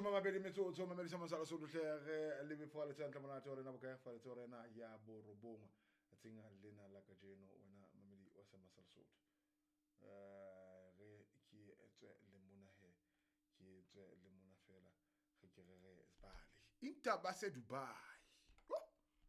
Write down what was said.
mabedi metso o tsoma medisa masala so hle le be fole tsantla mona tore na boka fole tore na ya borobongwa tsinga lena la ka jeno wena mamedi wa sa masala so re ke etswe le mona he ke etswe le mona fela ge ke re Bali intaba se Dubai